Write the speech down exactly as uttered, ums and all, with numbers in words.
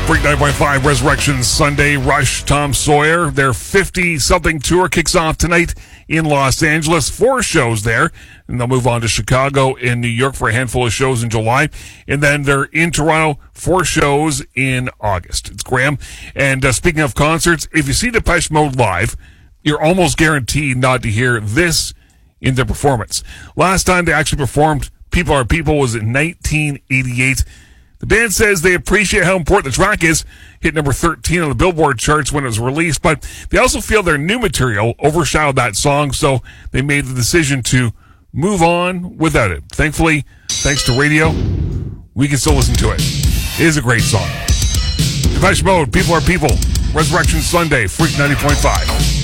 Freak ninety point five Resurrection Sunday Rush. Tom Sawyer. Their fifty-something tour kicks off tonight in Los Angeles. Four shows there. And they'll move on to Chicago and New York for a handful of shows in July. And then they're in Toronto, four shows in August. It's Graham. And uh, speaking of concerts, if you see Depeche Mode live, you're almost guaranteed not to hear this in their performance. Last time they actually performed People Are People was in nineteen eighty-eight. The band says they appreciate how important the track is. Hit number thirteen on the Billboard charts when it was released, but they also feel their new material overshadowed that song, so they made the decision to move on without it. Thankfully, thanks to radio, we can still listen to it. It is a great song. Depeche Mode, People Are People, Resurrection Sunday, Freak ninety point five.